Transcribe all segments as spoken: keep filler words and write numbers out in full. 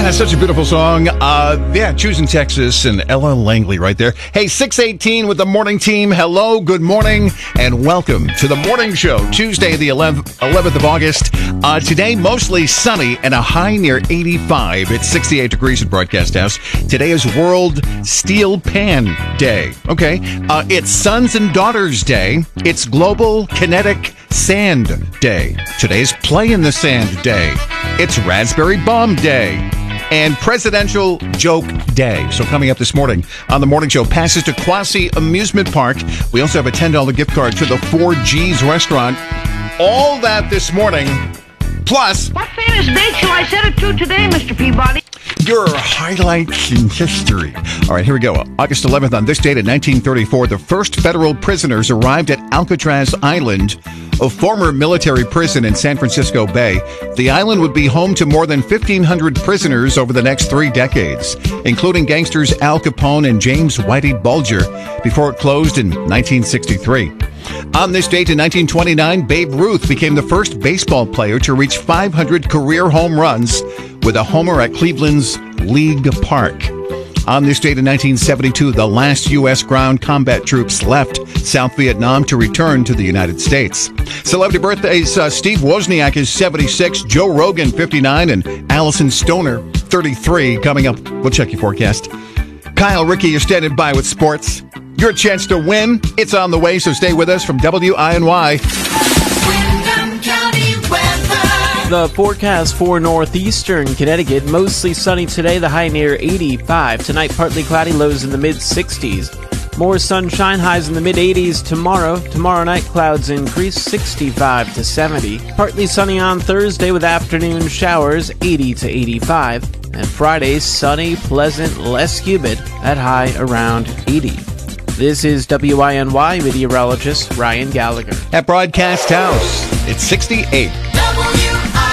Yeah, such a beautiful song. Uh, yeah, Choosing Texas and Ella Langley right there. Hey, six eighteen with the morning team. Hello, good morning, and welcome to the morning show. Tuesday, the eleventh of August. Uh, today, mostly sunny and a high near eighty-five. It's sixty-eight degrees at Broadcast House. Today is World Steel Pan Day. Okay. Uh, it's Sons and Daughters Day. It's Global Kinetic Sand Day. Today's Play in the Sand Day. It's Raspberry Bomb Day. And Presidential Joke Day. So coming up this morning on the morning show, passes to Quasi Amusement Park. We also have a ten dollars gift card to the four G's restaurant. All that this morning. Plus, what famous date shall I set it to today, Mister Peabody? Your highlights in history. All right, here we go. August eleventh, on this date in nineteen thirty-four, the first federal prisoners arrived at Alcatraz Island, a former military prison in San Francisco Bay. The island would be home to more than fifteen hundred prisoners over the next three decades, including gangsters Al Capone and James Whitey Bulger, before it closed in nineteen sixty-three. On this date in nineteen twenty-nine, Babe Ruth became the first baseball player to reach five hundred career home runs with a homer at Cleveland's League Park. On this date in nineteen seventy-two, the last U S ground combat troops left South Vietnam to return to the United States. Celebrity birthdays, uh, Steve Wozniak is seventy-six, Joe Rogan fifty-nine, and Allison Stoner thirty-three. Coming up, we'll check your forecast. Kyle Rickey, you're standing by with sports. Your chance to win, it's on the way, so stay with us from W I N Y. Windham County weather. The forecast for northeastern Connecticut, mostly sunny today, the high near eighty-five. Tonight, partly cloudy, lows in the mid-sixties. More sunshine, highs in the mid-eighties tomorrow. Tomorrow night, clouds increase, sixty-five to seventy. Partly sunny on Thursday with afternoon showers, eighty to eighty-five. And Friday, sunny, pleasant, less humid, at high around eighty. This is W I N Y meteorologist Ryan Gallagher. At Broadcast House, it's sixty-eight. W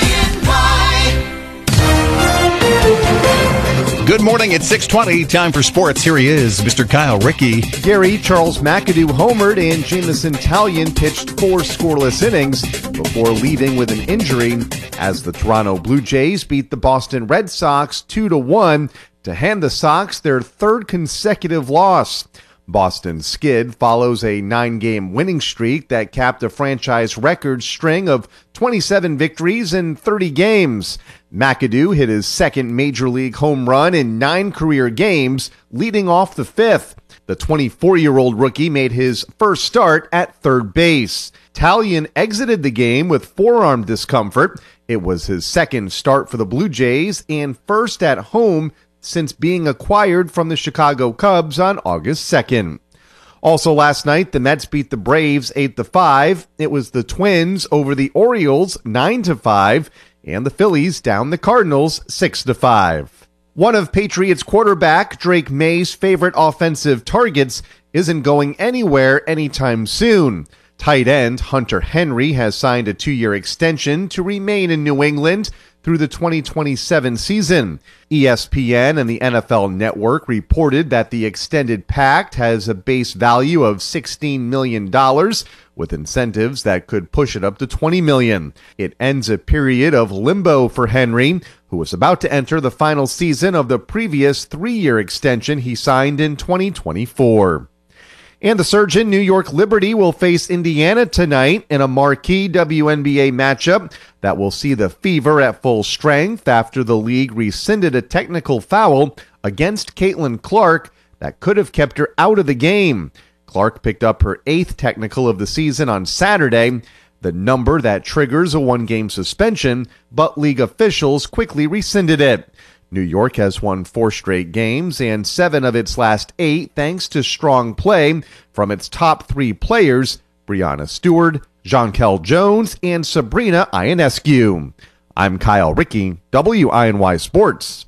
I N Y. Good morning, it's six twenty. Time for sports. Here he is, Mister Kyle Rickey. Gary, Charles McAdoo homered, and Jamison Talion pitched four scoreless innings before leaving with an injury as the Toronto Blue Jays beat the Boston Red Sox two to one to hand the Sox their third consecutive loss. Boston's skid follows a nine-game winning streak that capped a franchise record string of twenty-seven victories in thirty games. McAdoo hit his second major league home run in nine career games, leading off the fifth. The twenty-four-year-old rookie made his first start at third base. Talion exited the game with forearm discomfort. It was his second start for the Blue Jays and first at home since being acquired from the Chicago Cubs on August second. Also last night, the Mets beat the Braves eight to five. It was the Twins over the Orioles nine to five, and the Phillies down the Cardinals six to five. One of Patriots quarterback Drake May's favorite offensive targets isn't going anywhere anytime soon. Tight end Hunter Henry has signed a two-year extension to remain in New England through the twenty twenty-seven season. E S P N and the N F L Network reported that the extended pact has a base value of sixteen million dollars, with incentives that could push it up to twenty million dollars. It ends a period of limbo for Henry, who was about to enter the final season of the previous three-year extension he signed in twenty twenty-four. And the Surgeon New York Liberty will face Indiana tonight in a marquee W N B A matchup that will see the Fever at full strength after the league rescinded a technical foul against Caitlin Clark that could have kept her out of the game. Clark picked up her eighth technical of the season on Saturday, the number that triggers a one-game suspension, but league officials quickly rescinded it. New York has won four straight games and seven of its last eight thanks to strong play from its top three players, Breanna Stewart, Jonquel Jones, and Sabrina Ionescu. I'm Kyle Rickey, W I N Y Sports.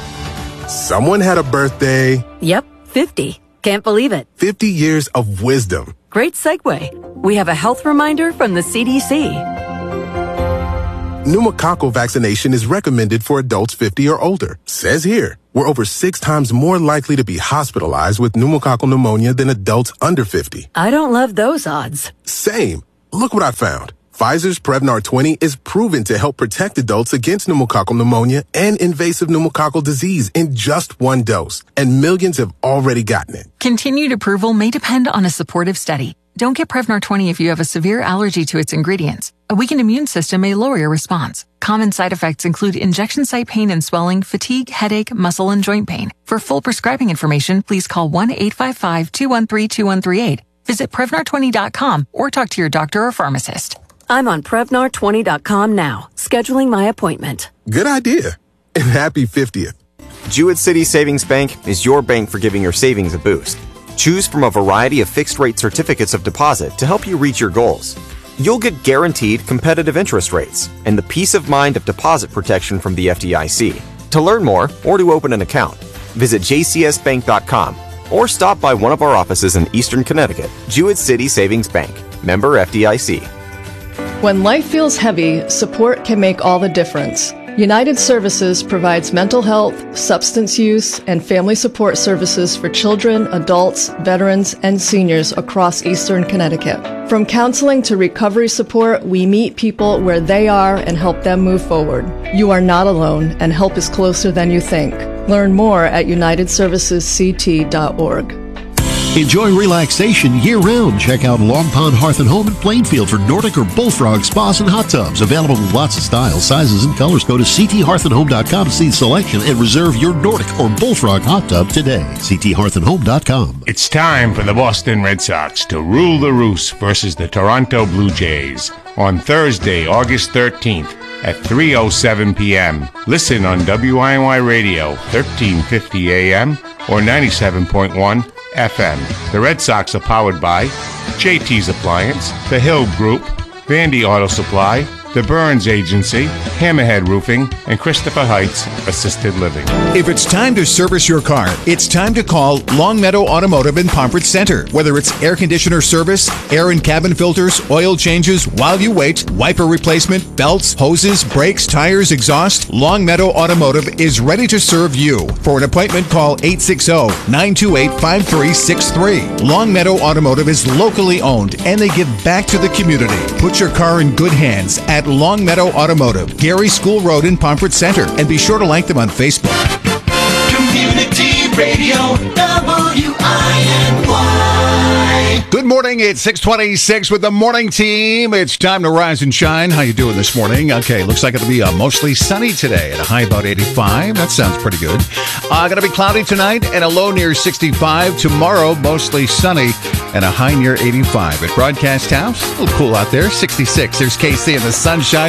Someone had a birthday. Yep, fifty. Can't believe it. fifty years of wisdom. Great segue. We have a health reminder from the C D C. Pneumococcal vaccination is recommended for adults fifty or older. Says here, we're over six times more likely to be hospitalized with pneumococcal pneumonia than adults under fifty. I don't love those odds. Same. Look what I found. Pfizer's Prevnar twenty is proven to help protect adults against pneumococcal pneumonia and invasive pneumococcal disease in just one dose, and millions have already gotten it. Continued approval may depend on a supportive study. Don't get Prevnar twenty if you have a severe allergy to its ingredients. A weakened immune system may lower your response. Common side effects include injection site pain and swelling, fatigue, headache, muscle, and joint pain. For full prescribing information, please call one eight five five, two one three, two one three eight. Visit Prevnar twenty dot com or talk to your doctor or pharmacist. I'm on Prevnar twenty dot com now, scheduling my appointment. Good idea. And happy fiftieth. Jewett City Savings Bank is your bank for giving your savings a boost. Choose from a variety of fixed-rate certificates of deposit to help you reach your goals. You'll get guaranteed competitive interest rates and the peace of mind of deposit protection from the F D I C. To learn more or to open an account, visit j c s bank dot com or stop by one of our offices in Eastern Connecticut. Jewett City Savings Bank, member F D I C. When life feels heavy, support can make all the difference. United Services provides mental health, substance use, and family support services for children, adults, veterans, and seniors across Eastern Connecticut. From counseling to recovery support, we meet people where they are and help them move forward. You are not alone, and help is closer than you think. Learn more at united services c t dot org. Enjoy relaxation year-round. Check out Long Pond Hearth and Home in Plainfield for Nordic or Bullfrog spas and hot tubs. Available in lots of styles, sizes, and colors. Go to c t hearth and home dot com to see the selection and reserve your Nordic or Bullfrog hot tub today. c t hearth and home dot com. It's time for the Boston Red Sox to rule the roost versus the Toronto Blue Jays on Thursday, August thirteenth at three oh seven p.m. Listen on W I N Y Radio, thirteen fifty A M or ninety-seven point one F M. The Red Sox are powered by J T's Appliance, The Hill Group, Vandy Auto Supply, The Burns Agency, Hammerhead Roofing, and Christopher Heights Assisted Living. If it's time to service your car, it's time to call Long Meadow Automotive in Pomfret Center. Whether it's air conditioner service, air and cabin filters, oil changes while you wait, wiper replacement, belts, hoses, brakes, tires, exhaust, Long Meadow Automotive is ready to serve you. For an appointment, call eight six zero, nine two eight, five three six three. Long Meadow Automotive is locally owned and they give back to the community. Put your car in good hands at Long Meadow Automotive, Gary School Road in Pomfret Center, and be sure to like them on Facebook. Community Radio, W I N Y. Good morning. It's six twenty-six with the morning team. It's time to rise and shine. How you doing this morning? Okay, looks like it'll be uh, mostly sunny today at a high about eighty-five. That sounds pretty good. Uh, going to be cloudy tonight and a low near sixty-five. Tomorrow, mostly sunny and a high near eighty-five. At Broadcast House, a little cool out there, sixty-six. There's K C in the sunshine.